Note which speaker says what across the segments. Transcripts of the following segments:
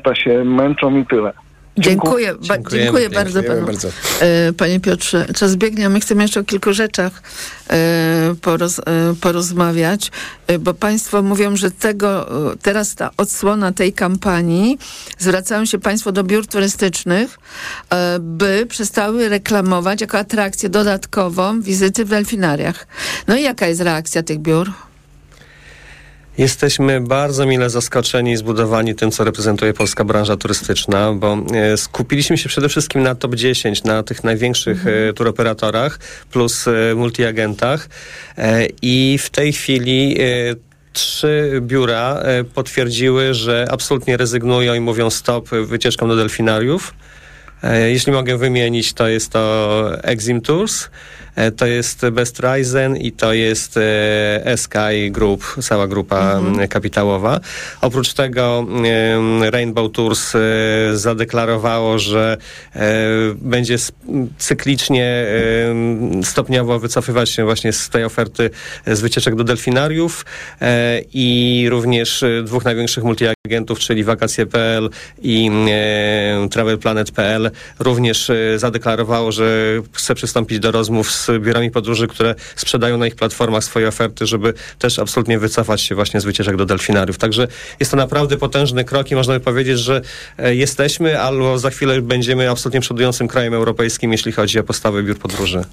Speaker 1: się męczą i tyle.
Speaker 2: Dziękuję bardzo panu. Panie Piotrze, czas biegnie, a my chcemy jeszcze o kilku rzeczach porozmawiać, bo państwo mówią, że teraz ta odsłona tej kampanii, zwracają się państwo do biur turystycznych, by przestały reklamować jako atrakcję dodatkową wizyty w delfinariach. No i jaka jest reakcja tych biur?
Speaker 3: Jesteśmy bardzo mile zaskoczeni i zbudowani tym, co reprezentuje polska branża turystyczna, bo skupiliśmy się przede wszystkim na top 10, na tych największych turoperatorach plus multiagentach i w tej chwili 3 biura potwierdziły, że absolutnie rezygnują i mówią stop wycieczkom do delfinariów. Jeśli mogę wymienić, to jest to Exim Tours, to jest Best Reisen i to jest Sky Group, cała grupa kapitałowa. Oprócz tego Rainbow Tours zadeklarowało, że będzie cyklicznie, stopniowo wycofywać się właśnie z tej oferty z wycieczek do delfinariów i również 2 największych multiagentów, czyli Wakacje.pl i TravelPlanet.pl również zadeklarowało, że chce przystąpić do rozmów z biurami podróży, które sprzedają na ich platformach swoje oferty, żeby też absolutnie wycofać się właśnie z wycieczek do delfinariów. Także jest to naprawdę potężny krok i można by powiedzieć, że jesteśmy albo za chwilę będziemy absolutnie przodującym krajem europejskim, jeśli chodzi o postawę biur podróży.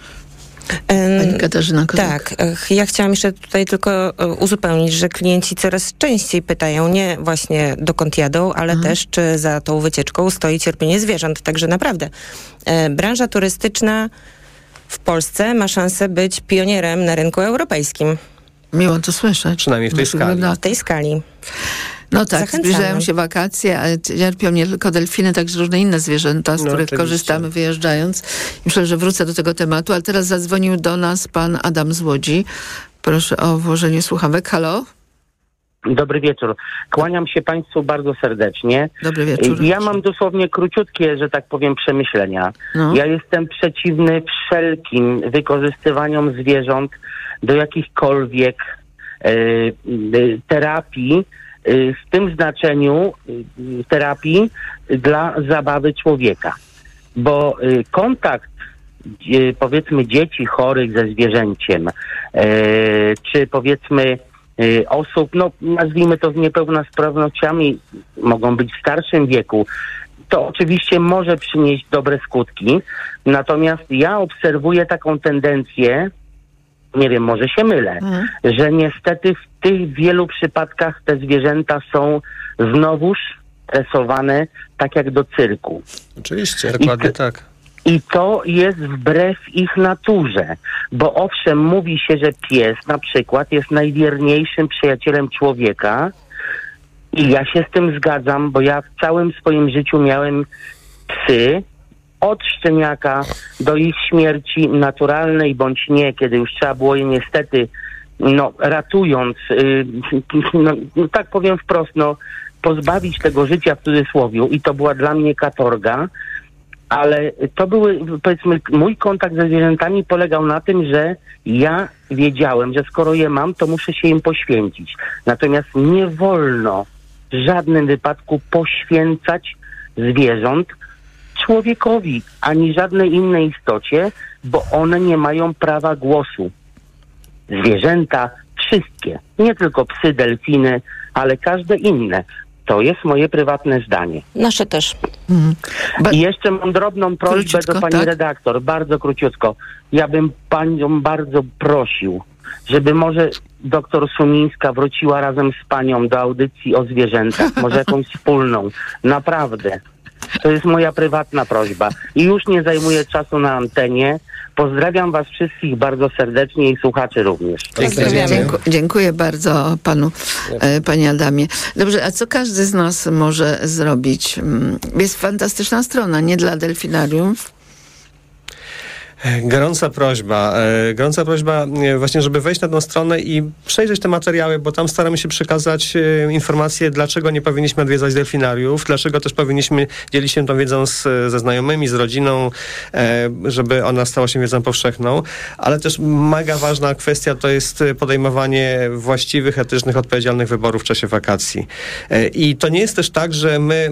Speaker 2: Pani Katarzyna Kozak.
Speaker 4: Tak, ja chciałam jeszcze tutaj tylko uzupełnić, że klienci coraz częściej pytają nie właśnie dokąd jadą, ale też czy za tą wycieczką stoi cierpienie zwierząt. Także naprawdę branża turystyczna w Polsce ma szansę być pionierem na rynku europejskim.
Speaker 2: Miło to słyszeć.
Speaker 3: Przynajmniej w tej skali.
Speaker 4: W tej skali.
Speaker 2: No tak, zbliżają się wakacje, ale cierpią nie tylko delfiny, także różne inne zwierzęta, z których oczywiście korzystamy wyjeżdżając. I myślę, że wrócę do tego tematu, ale teraz zadzwonił do nas pan Adam z Łodzi. Proszę o włożenie słuchawek. Halo?
Speaker 5: Dobry wieczór. Kłaniam się Państwu bardzo serdecznie.
Speaker 2: Dobry wieczór.
Speaker 5: Ja mam dosłownie króciutkie, że tak powiem, przemyślenia. No. Ja jestem przeciwny wszelkim wykorzystywaniom zwierząt do jakichkolwiek terapii, w tym znaczeniu terapii dla zabawy człowieka. Bo kontakt, powiedzmy, dzieci chorych ze zwierzęciem, czy powiedzmy osób, no nazwijmy to z niepełnosprawnościami, mogą być w starszym wieku, to oczywiście może przynieść dobre skutki. Natomiast ja obserwuję taką tendencję, nie wiem, może się mylę, że niestety w tych wielu przypadkach te zwierzęta są znowuż tresowane tak jak do cyrku.
Speaker 3: Oczywiście, dokładnie tak.
Speaker 5: I to jest wbrew ich naturze, bo owszem, mówi się, że pies na przykład jest najwierniejszym przyjacielem człowieka i ja się z tym zgadzam, bo ja w całym swoim życiu miałem psy, od szczeniaka do ich śmierci naturalnej bądź nie, kiedy już trzeba było je niestety, ratując, tak powiem wprost, pozbawić tego życia w cudzysłowie i to była dla mnie katorga, ale to były, powiedzmy, mój kontakt ze zwierzętami polegał na tym, że ja wiedziałem, że skoro je mam, to muszę się im poświęcić. Natomiast nie wolno w żadnym wypadku poświęcać zwierząt człowiekowi, ani żadnej innej istocie, bo one nie mają prawa głosu. Zwierzęta, wszystkie, nie tylko psy, delfiny, ale każde inne. To jest moje prywatne zdanie.
Speaker 4: Nasze też.
Speaker 5: I jeszcze mam drobną prośbę do pani redaktor, bardzo króciutko. Ja bym panią bardzo prosił, żeby może doktor Sumińska wróciła razem z panią do audycji o zwierzętach, może jakąś wspólną. Naprawdę. To jest moja prywatna prośba. I już nie zajmuję czasu na antenie. Pozdrawiam was wszystkich bardzo serdecznie i słuchaczy również.
Speaker 2: Dziękuję bardzo panu, panie Adamie. Dobrze, a co każdy z nas może zrobić? Jest fantastyczna strona, nie dla delfinariów?
Speaker 3: Gorąca prośba właśnie, żeby wejść na tą stronę i przejrzeć te materiały, bo tam staramy się przekazać informacje, dlaczego nie powinniśmy odwiedzać delfinariów, dlaczego też powinniśmy dzielić się tą wiedzą ze znajomymi, z rodziną, żeby ona stała się wiedzą powszechną, ale też mega ważna kwestia to jest podejmowanie właściwych, etycznych, odpowiedzialnych wyborów w czasie wakacji. I to nie jest też tak, że my